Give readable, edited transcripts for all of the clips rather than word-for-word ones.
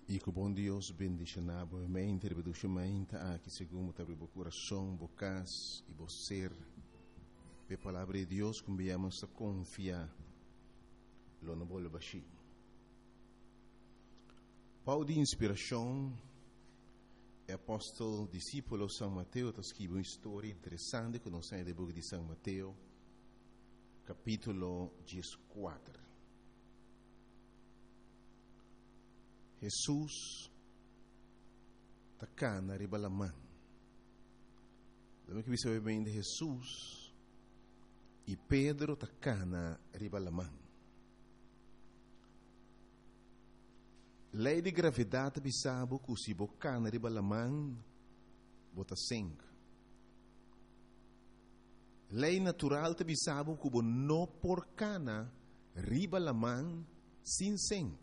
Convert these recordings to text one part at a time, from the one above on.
E que o bom Deus bendiga novamente, rebeduchamente, que segundo o coração, bocas e você, a palavra de Deus, como viemos a confiar, lo não vou baixar. Pau de inspiração, o apóstolo, discípulo São Mateus, está escrevendo uma história interessante que nós temos no livro de São Mateus, capítulo 14. Jesus está cá na ribalamã. Lembra que você sabe bem de Jesus e Pedro está cá na ribalamã. Lei de gravidade bisabo que se boca na ribalamã bota sangue. Lei natural te bisabo que não por cana ribalamã sem sangue.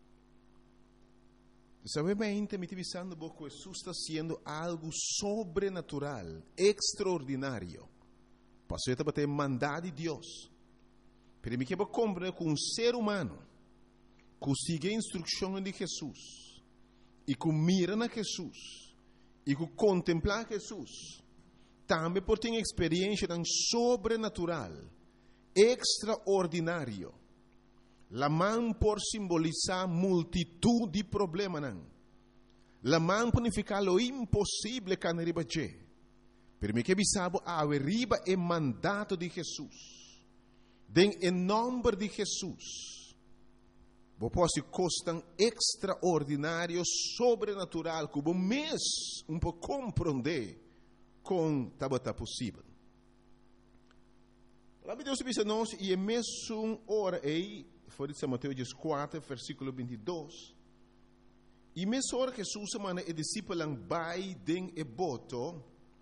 Sabe bem, me pensando que Jesus está sendo algo sobrenatural, extraordinário. Passou a ter mandado de Deus. Para mim que eu compreendo que um ser humano que siga a instrução de Jesus e que mira na Jesus e que contempla Jesus, também pode ter uma experiência tão sobrenatural, extraordinário. La mão por simbolizar multitud de problemas. La mão por significar lo impossível que não riba je. Per me que bisabo a riba é mandato de Jesus. Den em nome de Jesus. Bo posso costam extraordinário, sobrenatural, que o mês um pouco compreender com tabata possível. A Deus diz a nós e é mesmo hora aí. Foi de São Mateus 4, versículo 22. E mesmo hora que Jesus semana e discípulo vai den e boto,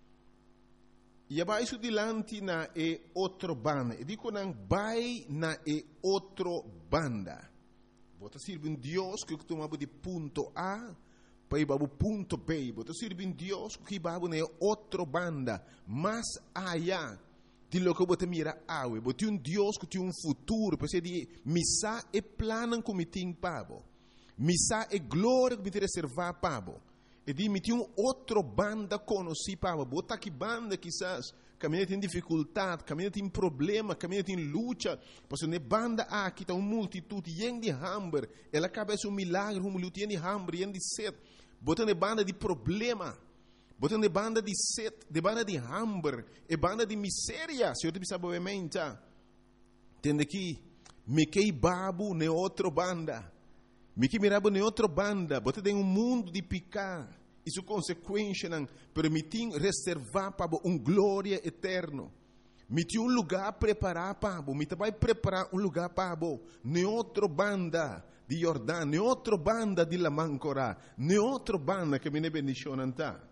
e vai su dilante na e outro banda. E dico nang vai na e outro banda. Bota sirve um Deus que tu mabu de ponto A para ir babu ponto B. Bota sirve um Deus que babu na outro banda, mais allá. De lo que você mira awe, você um Deus que tem um futuro, porque de missa e plano que me tem pabo, missa e glória que me tem reservar pabo, e de me tem outro banda conheci pabo, bota que banda quizás caminha tem dificuldade, caminha tem problema, caminha tem luta, porque ne banda aqui tá uma multitude yen de hambre, ela acaba um milagre, luta yen de hambre, yen de sede, bota ne banda de problema. Botando de banda de sede, de banda de hambre, e banda de miséria, se eu te pensava obviamente, entende que me que babu ne outra banda, me que mirabo ne outra banda, botando em mundo de picar, isso consequência não permitir reservar para glória eterno, me tem lugar preparar para me vai preparar lugar para ne outra banda de Jordão, ne outra banda de Lamancora, ne outra banda que me ne bendicionam tá.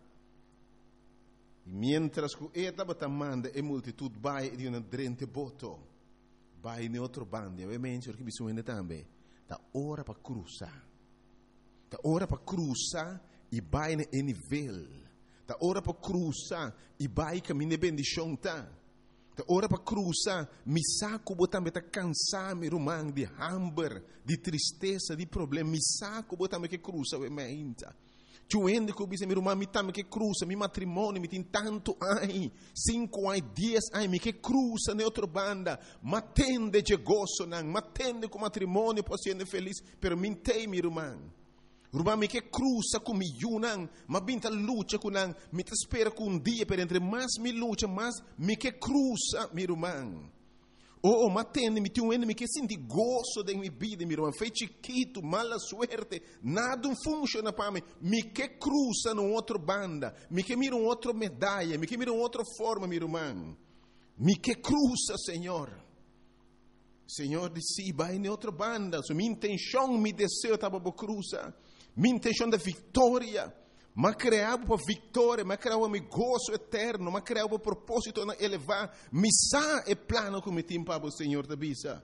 Mientras que estava tamando a multitud vai de uma drente boto, vai em outro bando, obviamente porque bisogna também, da hora para cruzar, da hora para cruzar e vai em nível, da hora para cruzar e vai caminhar bendição tá, da hora para cruzar, me saco botar me tá cansar me rumang de hambre, de tristeza, de problema, me saco botar me que cruza obviamente. Chuende que o meu irmão me tame que cruza, meu matrimônio me tem tanto ai, 5 ai, 10 ai, me que cruza na outra banda, matende de gozo não, matende com matrimônio para ser feliz, pero me tem meu irmão. Irmão me que cruza com me não, mas binta luta com não, me te espera com dia, pero entre mais me luta, mais me que cruza meu irmão. Matende, me tem me que senti gozo de minha vida, meu irmão. Foi chiquito, mala suerte, nada funciona para mim. Me que cruza numa outra banda, me que mira outra medalha, me que mira outra forma, meu irmão. Me que cruza, Senhor. Senhor disse, vai em outra banda. So, minha intenção, meu desejo estava para cruzar. Minha intenção da vitória. Mas criava para vitória, mas criava meu gozo eterno, mas criava propósito na elevar, missa e plano que me tem para o Senhor da bisa.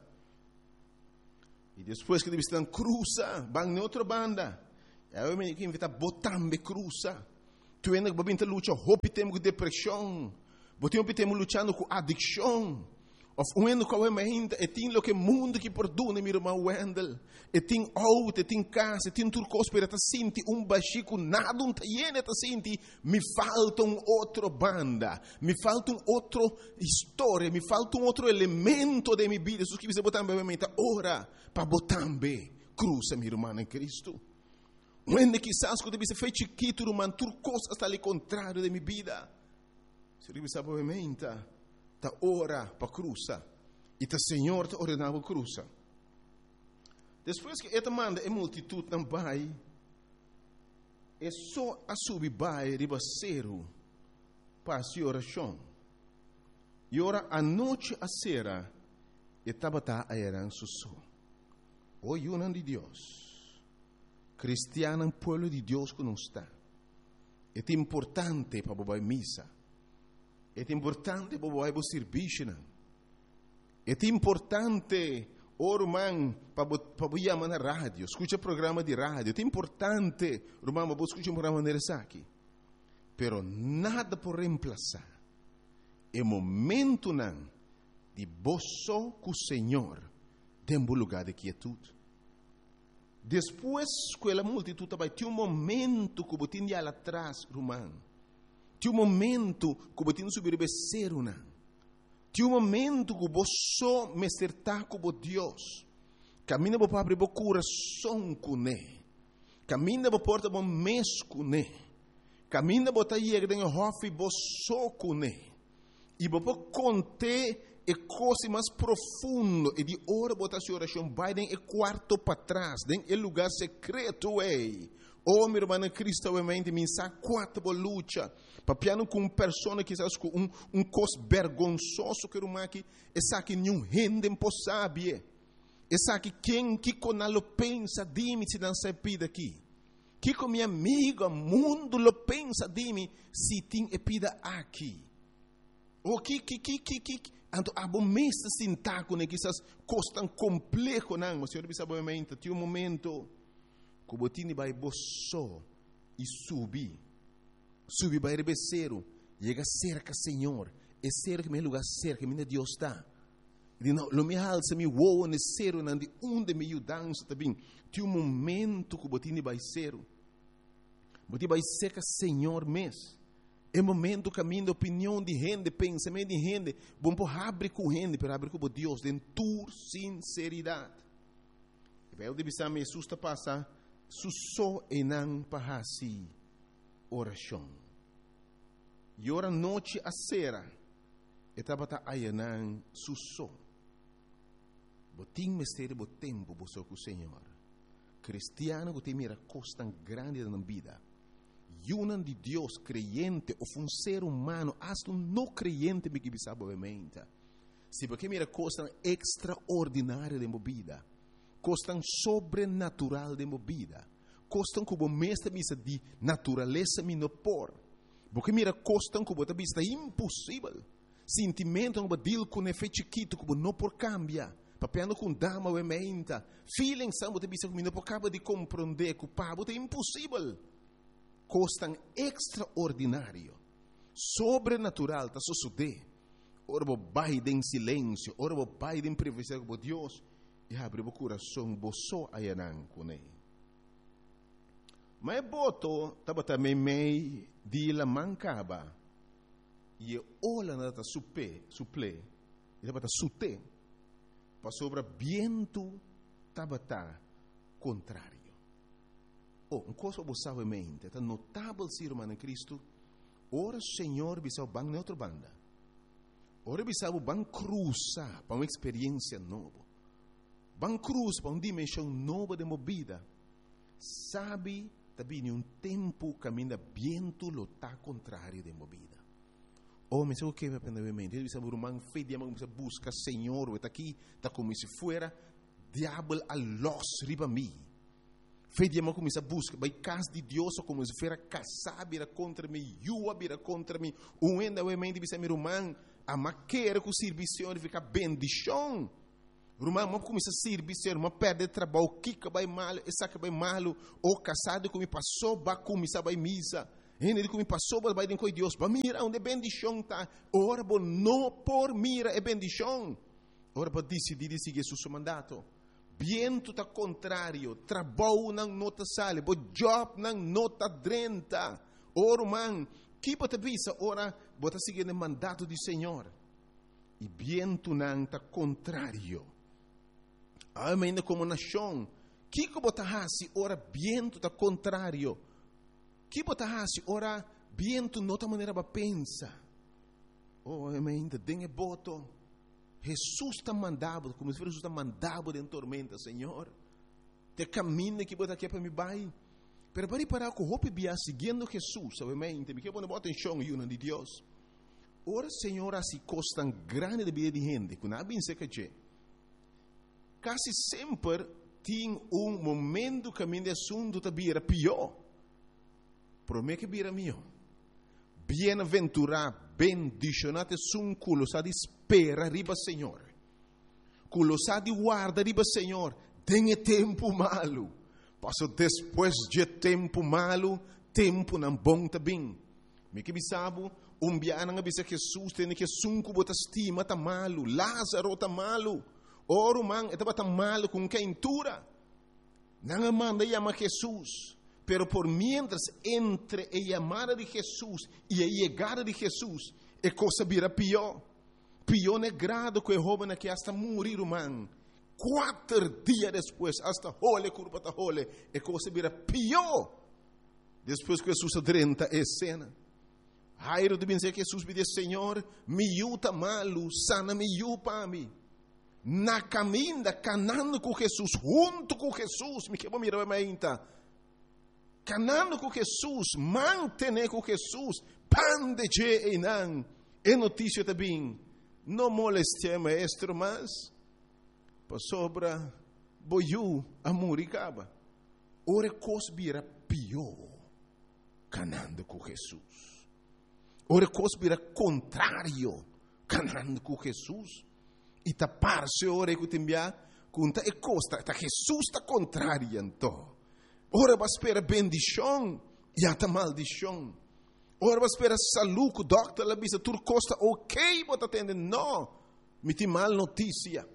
E depois que eles estão cruza, vão na outra banda. Eu me invito botambe cruza. Tu ainda que babinta luta, hope temos com depressão, botem temos lutando com adicção, Of uendo kwa mainda, e tin lo que mundo que perdona, meu irmão Wendel. E tin auto, e tin casa, e tin turcos para ta sinti baxico, nada ta yene ta sinti, me falta outro banda, me falta outro história, me falta outro elemento de minha vida. Isso que você botar bem mente, ora, para botar bem, cruza, meu irmão em Cristo. Uende quizás quando você fez chiquito, irmão, turcos está ali contrário de minha vida. Se você sabe bem mente, ta ora para cruza e ta Senhor ta ordenava cruza. Depois que esta manda a multitud não vai, é só a subir vai ribaceiro para a oração. E ora a noite a sera e tabata a eran susso. O yunan de Deus, cristiano pueblo de Deus que não está. É importante para bobar missa. É importante para o serviço. É importante, irmão, para chamar na rádio. Escuta programa de rádio. É importante, irmão, para escutar programa de aqui. Pero nada por reemplazar. É momento não de boço com o Senhor dentro do lugar de quietude. Depois que a multitud vai ter momento que você tem lá atrás, irmão. Tem momento que você tem que subir o becerro, não. Tem momento que você me acertar com Deus. Camina para abrir o coração com ele. Camina para porta o mês com ele. Camina para ir dentro do hofe você com ele. E para contar a coisa mais profunda. E de hora botar sua oração vai dentro do quarto para trás, dentro do lugar secreto, Oh, meu irmão em Cristo, obviamente, me sabe quatro luta. Papiano com pessoa que sabe com cos vergonzoso que irmão aqui, é sabe que nenhum gente não sabe. É sabe que quem que conalo pensa de mim se não se pida aqui. Que com minha amiga mundo lo pensa de mim se tem pida aqui. O que Anto abo mesta sintaco ne que essas coisas tão complexo não, mas senhor sabe obviamente, tem momento que o botini vai boço e subir vai rebeceiro, chega cerca Senhor, é cerca meu lugar cerca, minha Deus está. E não, lo me alça me voa ne cero não de onde me ajudança também. Tem momento que o botini vai cero, botini vai cerca Senhor mês. É momento caminho opinião de gente, pensamento de gente, bom por abrir com gente, para abrir com Deus, de tua sinceridade. E vai o de bisam Jesus está passa susso e não pahasi oração. E ora noite a sera, etapa ta ayanan susso. Botim mistério bo tempo bo so com o Senhor. Cristiano que tem mira costa grande na vida. Yunan de Deus creyente ou um ser humano, hasta um não creyente me que sabe obviamente. Se porque mira costa extraordinária de vida. Costam sobrenatural de movida. Costam como mestre misa de natureza minopor. Porque mira costam como a vista impossível. Sentimento como deal com efeito chiquito como não por cambia. Papiando com dama ou emenda. Feeling são de vista como não por cabo de compreender que o pabo é impossível. Costam extraordinário. Sobrenatural tá suceder. Ora vai em silêncio, ora vai em privacidade com Deus. E abre o coração, boço ayanan com ele. Mas boto, estava também meio de la mancaba. E olha nada suple, e estava sute, para sobre viento, estava contrário. Oh, uma coisa você sabe mente, é notável ser humano em Cristo. Ora, Senhor, bisa o bang neutro banda. Ora, bisa o bang cruza para uma experiência nova. Van cruz para uma dimensão nova de movida. Sabe, também um tempo caminha viento lo tá contrário de movida. Oh, mas o que me aprendeu mente? Ele disse, irmão, fei de amor, busca Senhor, está aqui, está como se fuera diabo a los riba mim. Fei de amor, começa a busca, vai casa de Deus, como se fuera casar, vira contra mim, yua, vira contra mim. Um enda, o mente, disse, meu irmão, a maquera com o serviço, fica bendição. Irmão, mas começa a servir, irmão, perde trabalho, kika vai mal, essa que vai mal, ou casado que me passou, vai começar vai misa, ele que me passou, vai dentro de Deus, vai mira onde bendição tá, ora, não por mira é bendição, ora para decidir seguir seu mandato. Viento tá contrário, trabalho não nota sale, bo job não nota drenta. Ora, man, que bota visa, ora, bota seguir o mandato do Senhor. E viento não tá contrário. Ainda como nação, que bota hasi, ora, viento tá contrário. Que bota hasi, ora, viento nota maneira para pensa. Oh, ainda dengue boto. Jesus está mandado, como se Jesus está mandado em tormenta, Senhor. Te caminho que bota aqui para me vai. Pero para parar com o bia seguindo Jesus, obviamente, me quer pôr bota em chão e de Deus. Ora, Senhor, assim costa grande de vida de gente, que não é bem seca que quase sempre tem momento que a minha assunto está vira pior. Promete que vira melhor. Bem-aventurado, bendicionado é culo sa de espera riba Senhor. Culo sa de guarda riba Senhor. Tem tempo malo. Passo depois de tempo malo, tempo não bom também. Me que bisabo, biana nga bisa Jesus tem que sunco bota estima tá malo, Lázaro tá malo. Oro man, etaba tá malo com quentura. Não manda chama Jesus. Pero por mientras entre a llamada de Jesús y a llegada de Jesús, a cosa vira pior. Pior é grado que o joven que hasta morir, man. 4 dias depois, hasta hole, curva ta hole, a cosa vira pior. Depois que Jesus adrenta a cena. Jairo deve dizer que Jesus pediu, Senhor, me yuta malo, sana me yupa mim. Na caminha, canando com Jesus, junto com Jesus, me quebra mirar a minha. Canando com Jesus, mantener com Jesus, pan de je e não. É notícia também. Não moleste maestro, mas para sobra boiu a muricaba. Ora cosbira pior, canando com Jesus. Ora cosbira contrário, canando com Jesus. E tapar-se ora que te envia, conta e costa, tá Jesus está contrário então. Ora vai esperar bendição e até maldição. Ora vai esperar saúde, o doctor lá bisa tur costa ok, bota atender não, me tem mal notícia.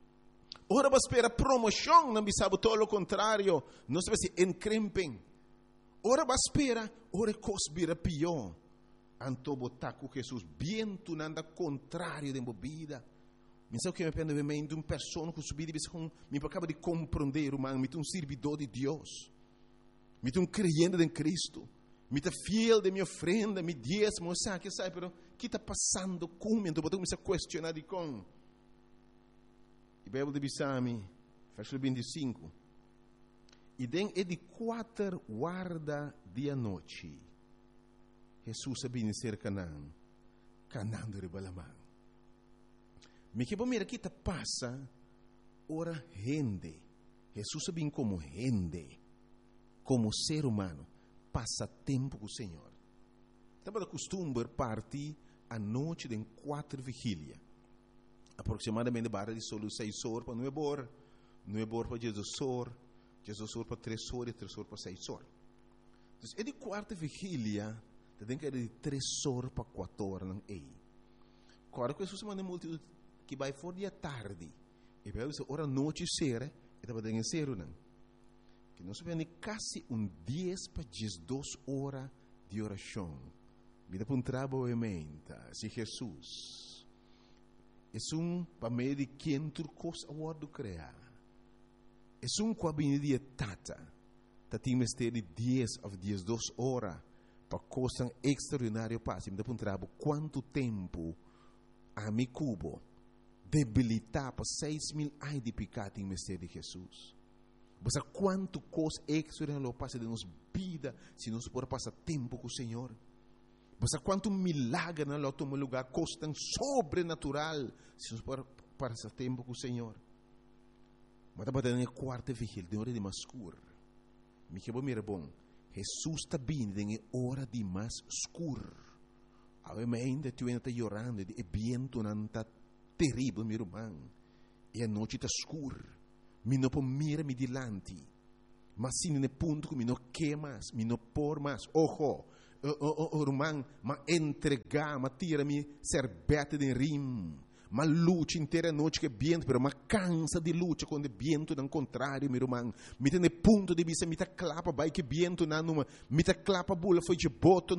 Ora vai esperar promoção, não bisa todo o contrário, não se vai se encrempem. Ora vai esperar, ora cosbira pior. Anto botar com Jesus bem tu nada contrário de vida. Mas o que me pende de uma pessoa que subir me acaba de compreender, me tem servidor de Deus. Me tem creyente em Cristo. Me tem fiel de minha ofrenda, me diezmo, sabe, pero o que está passando comigo? Então, eu comecei a questionar de com. E a Bíblia de Bissami, versículo 25. E den é de 4 guarda de noite. Jesus sabia ser Canaã. Canaã de Ribalamã. Me que mira que está passa, ora gente. Jesus sabia como gente. Como ser humano, passa tempo com o Senhor. Estava de costume partir à noite de 4 vigília. Aproximadamente barra de solo 6 horas para 9 horas. 9 horas para 16 horas. 16 horas para 3 horas e 3 horas para 6 horas. Então, é de 4 vigília, tem que ir de 3 horas para 4 horas. Não é. Agora, que Jesus manda multidão que vai fora de tarde. E vai dizer, hora noite será, e estava dentro ser não. Que nós vemos quase 10 para 12 horas de oração. Vida para um trabalho se Jesus é para meio de quem turcos a word criar. É com a de tata. Tem mistério de 10 a 12 horas para coisa extraordinária passe. Vida para um trabalho quanto tempo a mi cubo debilitar para 6.000 anos de pecado em mistério de Jesus. Você quanto coisa extraordinária passa de nossa vida se nós podemos passar tempo com o Senhor. Você quanto milagre na nosso lugar coisa tão sobrenatural se nós podemos passar tempo com o Senhor. Mas estava dando a 4ª vigília, de hora de mais escuro. Me que mira bom. Jesus está vindo em hora de mais escuro. Ainda tu ainda está chorando, e viento não está terrível, meu irmão. E a noite está escura. Mi não pode mirar me dilante. Mas se no ponto que mi não quer mais, mi não por mais. Ojo, irmão, mas entregar, mas tira-me serbete de rim. ma luce intera noite che viento, però ma cansa di luce quando viento al contrario, mio irmão. Mi tene punto di vista, mi ta clapa, vai che viento na numa, mi ta clapa bulla, foi de boto